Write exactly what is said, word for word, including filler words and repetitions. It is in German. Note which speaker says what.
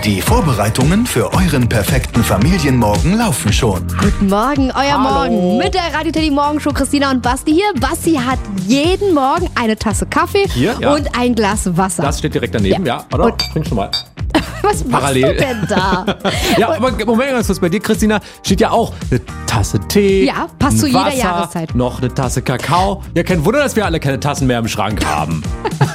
Speaker 1: Die Vorbereitungen für euren perfekten Familienmorgen laufen schon.
Speaker 2: Guten Morgen, euer
Speaker 3: Hallo.
Speaker 2: Morgen mit der Radio Teddy Morgenshow. Christina und Basti hier. Basti hat jeden Morgen eine Tasse Kaffee
Speaker 3: Hier, ja.
Speaker 2: und ein Glas Wasser.
Speaker 3: Das steht direkt daneben, ja.
Speaker 2: Ja.
Speaker 3: Oder?
Speaker 2: Und-
Speaker 3: Trink schon mal.
Speaker 2: Was
Speaker 3: parallel.
Speaker 2: machst du denn da?
Speaker 3: Ja, aber Moment ganz kurz, bei dir, Christina, steht ja auch eine Tasse Tee.
Speaker 2: Ja, passt
Speaker 3: ein
Speaker 2: zu jeder
Speaker 3: Wasser,
Speaker 2: Jahreszeit.
Speaker 3: Noch eine Tasse Kakao. Ja, kein Wunder, dass wir alle keine Tassen mehr im Schrank haben.